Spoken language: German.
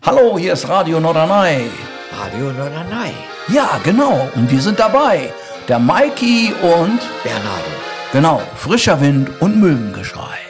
Hallo, hier ist Radio Norderney. Radio Norderney. Ja, genau. Und wir sind dabei. Der Maiki und Bernardo. Genau, frischer Wind und Möwengeschrei.